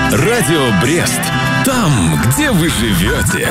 Радио Брест. Там, где вы живете.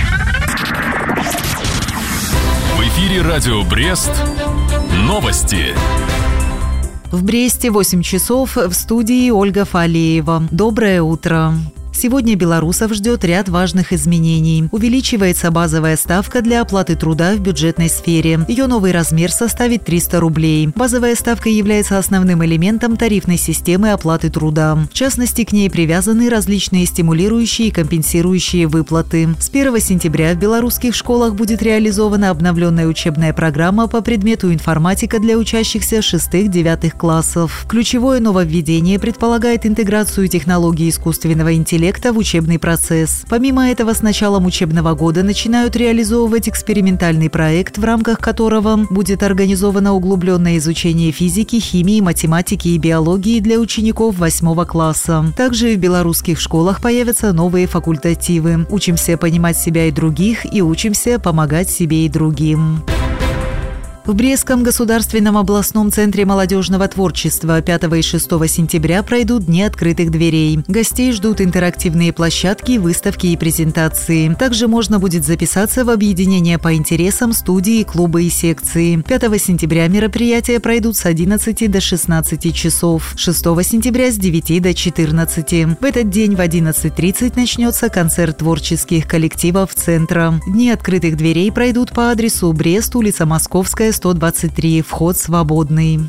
В эфире Радио Брест. Новости. В Бресте 8 часов, в студии Ольга Фалеева. Доброе утро. Сегодня белорусов ждет ряд важных изменений. Увеличивается базовая ставка для оплаты труда в бюджетной сфере. Ее новый размер составит 300 рублей. Базовая ставка является основным элементом тарифной системы оплаты труда. В частности, к ней привязаны различные стимулирующие и компенсирующие выплаты. С 1 сентября в белорусских школах будет реализована обновленная учебная программа по предмету информатика для учащихся 6-9 классов. Ключевое нововведение предполагает интеграцию технологий искусственного интеллекта в учебный процесс. Помимо этого, с началом учебного года начинают реализовывать экспериментальный проект, в рамках которого будет организовано углубленное изучение физики, химии, математики и биологии для учеников 8 класса. Также в белорусских школах появятся новые факультативы. Учимся понимать себя и других и учимся помогать себе и другим. В Брестском государственном областном центре молодежного творчества 5 и 6 сентября пройдут Дни открытых дверей. Гостей ждут интерактивные площадки, выставки и презентации. Также можно будет записаться в объединения по интересам, студии, клубы и секции. 5 сентября мероприятия пройдут с 11 до 16 часов, 6 сентября с 9 до 14. В этот день в 11:30 начнется концерт творческих коллективов центра. Дни открытых дверей пройдут по адресу Брест, улица Московская, 123, вход свободный.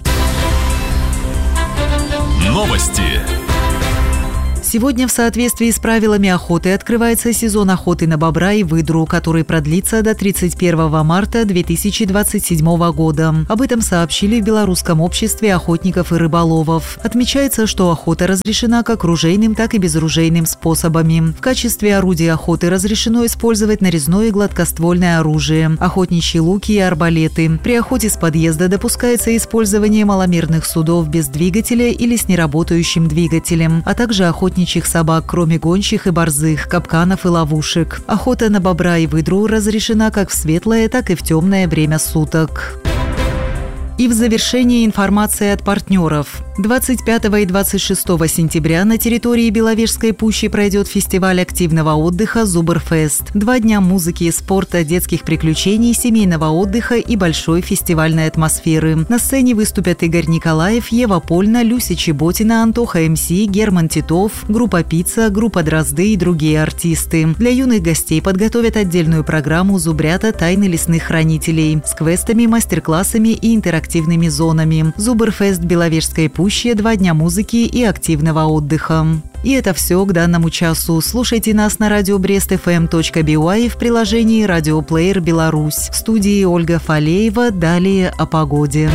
Новости. Сегодня в соответствии с правилами охоты открывается сезон охоты на бобра и выдру, который продлится до 31 марта 2027 года. Об этом сообщили в Белорусском обществе охотников и рыболовов. Отмечается, что охота разрешена как ружейным, так и безружейным способами. В качестве орудия охоты разрешено использовать нарезное и гладкоствольное оружие, охотничьи луки и арбалеты. При охоте с подъезда допускается использование маломерных судов без двигателя или с неработающим двигателем, а также охотничьих собак, кроме гончих и борзых, капканов и ловушек. Охота на бобра и выдру разрешена как в светлое, так и в темное время суток. И в завершении информация от партнеров. 25 и 26 сентября на территории Беловежской пущи пройдет фестиваль активного отдыха «Зубрфест». 2 дня музыки, спорта, детских приключений, семейного отдыха и большой фестивальной атмосферы. На сцене выступят Игорь Николаев, Ева Польна, Люся Чеботина, Антоха МС, Герман Титов, группа «Пицца», группа «Дрозды» и другие артисты. Для юных гостей подготовят отдельную программу «Зубрята. Тайны лесных хранителей» с квестами, мастер-классами и интерактивными зонами. «Зубрфест» Беловежской пущи, 2 дня музыки и активного отдыха. И это все к данному часу. Слушайте нас на radiobrestfm.by в приложении «Радиоплеер Беларусь». В студии Ольга Фалеева. Далее о погоде.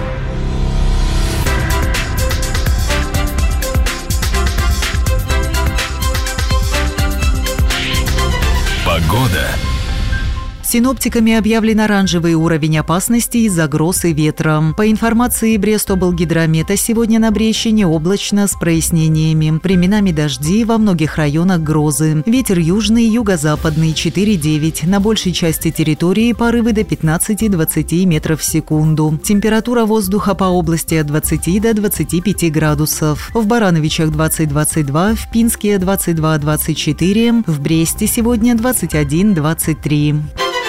Погода. Синоптиками объявлен оранжевый уровень опасности из-за гроз и ветра. По информации Брестоблгидромета, сегодня на Брещине облачно с прояснениями. Временами дожди, во многих районах грозы. Ветер южный, юго-западный 4,9. На большей части территории порывы до 15-20 метров в секунду. Температура воздуха по области от 20 до 25 градусов. В Барановичах 20-22, в Пинске 22-24, в Бресте сегодня 21-23.